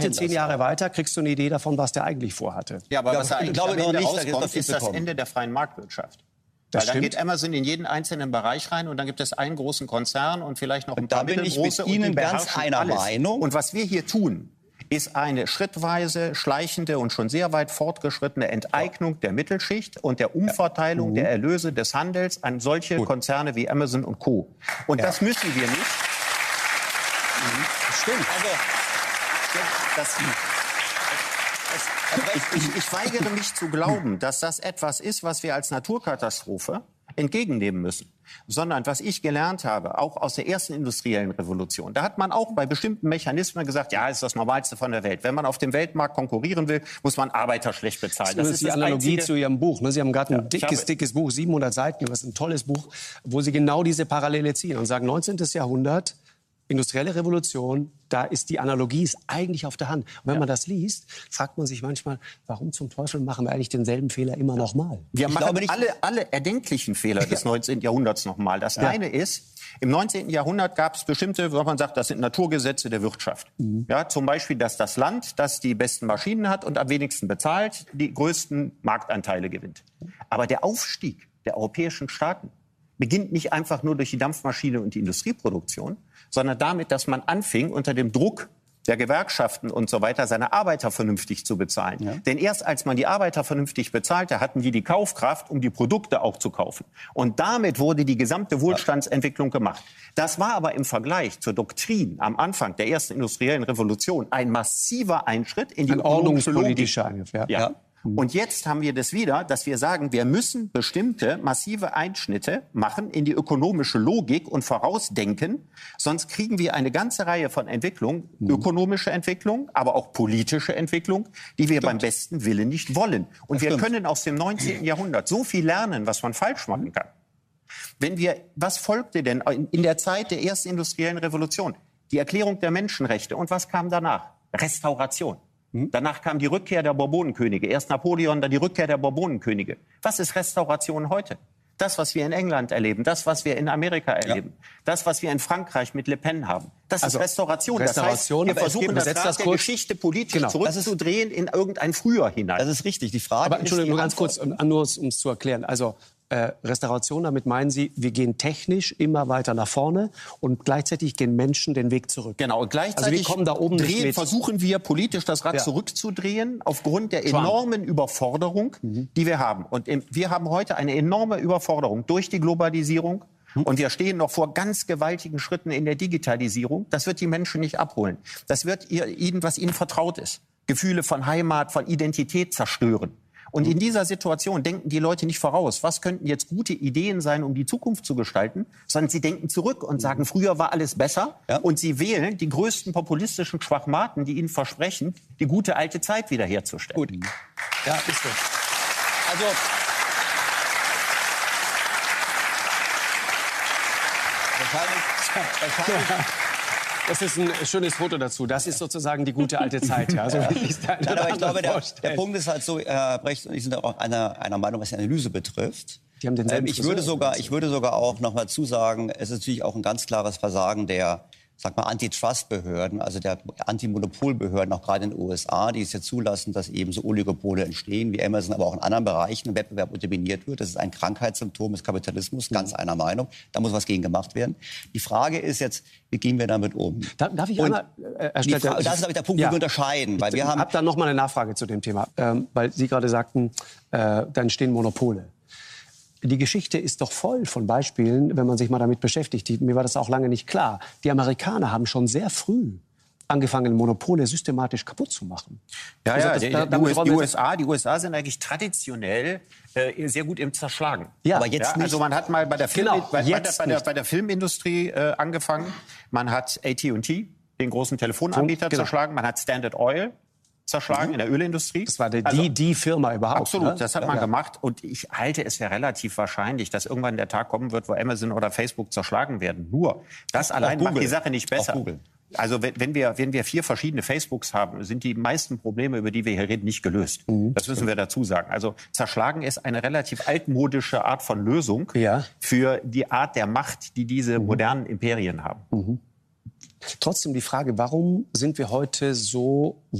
10 Jahre weiter, kriegst du eine Idee davon, was der eigentlich vorhatte. Ja, aber was ich glaube noch nicht, rauskommt, ist das Ende der freien Marktwirtschaft. Weil dann geht Amazon in jeden einzelnen Bereich rein und dann gibt es einen großen Konzern und vielleicht noch ein paar mittelgroße. Da bin ich mit Ihnen ganz einer Meinung. Und was wir hier tun, ist eine schrittweise, schleichende und schon sehr weit fortgeschrittene Enteignung der Mittelschicht und der Umverteilung der Erlöse des Handels an solche Konzerne wie Amazon und Co. Und das müssen wir nicht. Stimmt. Ich weigere mich zu glauben, dass das etwas ist, was wir als Naturkatastrophe entgegennehmen müssen. Sondern was ich gelernt habe, auch aus der ersten industriellen Revolution, da hat man auch bei bestimmten Mechanismen gesagt, ja, ist das Normalste von der Welt. Wenn man auf dem Weltmarkt konkurrieren will, muss man Arbeiter schlecht bezahlen. Das ist die Analogie zu Ihrem Buch. Sie haben gerade ein dickes Buch, 700 Seiten, das ist ein tolles Buch, wo Sie genau diese Parallele ziehen und sagen, 19. Jahrhundert, industrielle Revolution, da ist die Analogie ist eigentlich auf der Hand. Und wenn man das liest, fragt man sich manchmal, warum zum Teufel machen wir eigentlich denselben Fehler immer noch mal? Wir machen alle erdenklichen Fehler des 19. Jahrhunderts noch mal. Das eine ist, im 19. Jahrhundert gab es bestimmte, wo man sagt, das sind Naturgesetze der Wirtschaft. Ja, zum Beispiel, dass das Land, das die besten Maschinen hat und am wenigsten bezahlt, die größten Marktanteile gewinnt. Aber der Aufstieg der europäischen Staaten beginnt nicht einfach nur durch die Dampfmaschine und die Industrieproduktion, sondern damit, dass man anfing, unter dem Druck der Gewerkschaften und so weiter, seine Arbeiter vernünftig zu bezahlen. Ja. Denn erst als man die Arbeiter vernünftig bezahlte, hatten die Kaufkraft, um die Produkte auch zu kaufen. Und damit wurde die gesamte Wohlstandsentwicklung gemacht. Das war aber im Vergleich zur Doktrin am Anfang der ersten industriellen Revolution ein massiver Einschritt in die ordnungspolitische Eingriff. Ja. Und jetzt haben wir das wieder, dass wir sagen, wir müssen bestimmte massive Einschnitte machen in die ökonomische Logik und vorausdenken. Sonst kriegen wir eine ganze Reihe von Entwicklungen, ökonomische Entwicklung, aber auch politische Entwicklung, die wir beim besten Willen nicht wollen. Und wir können aus dem 19. Jahrhundert so viel lernen, was man falsch machen kann. Was folgte denn in der Zeit der ersten industriellen Revolution? Die Erklärung der Menschenrechte. Und was kam danach? Restauration. Danach kam die Rückkehr der Bourbonenkönige. Erst Napoleon, dann die Rückkehr der Bourbonenkönige. Was ist Restauration heute? Das, was wir in England erleben, das, was wir in Amerika erleben, das, was wir in Frankreich mit Le Pen haben, das ist Restauration. Das heißt, wir versuchen das Rad der Geschichte politisch zurückzudrehen in irgendein Früher hinein. Das ist richtig. Die Frage ist, Entschuldigung, nur ganz kurz, nur um es zu erklären. Also Restauration, damit meinen Sie, wir gehen technisch immer weiter nach vorne und gleichzeitig gehen Menschen den Weg zurück. Genau, und gleichzeitig wir kommen da oben versuchen wir politisch das Rad zurückzudrehen aufgrund der enormen Überforderung, die wir haben. Und wir haben heute eine enorme Überforderung durch die Globalisierung. Und wir stehen noch vor ganz gewaltigen Schritten in der Digitalisierung. Das wird die Menschen nicht abholen. Das wird ihnen, was ihnen vertraut ist. Gefühle von Heimat, von Identität zerstören. Und in dieser Situation denken die Leute nicht voraus, was könnten jetzt gute Ideen sein, um die Zukunft zu gestalten, sondern sie denken zurück und sagen, früher war alles besser. Ja. Und sie wählen die größten populistischen Schwachmaten, die ihnen versprechen, die gute alte Zeit wiederherzustellen. Gut. Ja, ist so. Also wahrscheinlich das ist ein schönes Foto dazu. Das ist sozusagen die gute alte Zeit. Ja, so aber ich glaube, der Punkt ist halt so, Herr Brecht und ich sind auch einer Meinung, was die Analyse betrifft. Die haben denselben ich würde sogar auch noch mal zusagen, es ist natürlich auch ein ganz klares Versagen der Antitrust-Behörden, also der Antimonopolbehörden, auch gerade in den USA, die es ja zulassen, dass eben so Oligopole entstehen, wie Amazon, aber auch in anderen Bereichen im Wettbewerb unterminiert wird. Das ist ein Krankheitssymptom des Kapitalismus, ganz einer Meinung. Da muss was gegen gemacht werden. Die Frage ist jetzt, wie gehen wir damit um? Darf ich einmal, das ist, glaube ich, der Punkt, wo wir unterscheiden. Weil wir haben da noch mal eine Nachfrage zu dem Thema, weil Sie gerade sagten, da entstehen Monopole. Die Geschichte ist doch voll von Beispielen, wenn man sich mal damit beschäftigt. Mir war das auch lange nicht klar. Die Amerikaner haben schon sehr früh angefangen, Monopole systematisch kaputt zu machen. Ja, die USA sind eigentlich traditionell sehr gut im Zerschlagen. Ja, aber jetzt nicht. Also man hat mal bei der, bei der Filmindustrie angefangen. Man hat AT&T, den großen Telefonanbieter, zerschlagen. Man hat Standard Oil zerschlagen in der Ölindustrie. Das war die Firma überhaupt. Absolut, das hat man gemacht. Und ich halte es für relativ wahrscheinlich, dass irgendwann der Tag kommen wird, wo Amazon oder Facebook zerschlagen werden. Nur, das allein macht die Sache nicht besser. Also wenn wir 4 verschiedene Facebooks haben, sind die meisten Probleme, über die wir hier reden, nicht gelöst. Das müssen wir dazu sagen. Also zerschlagen ist eine relativ altmodische Art von Lösung für die Art der Macht, die diese modernen Imperien haben. Trotzdem die Frage, warum sind wir heute so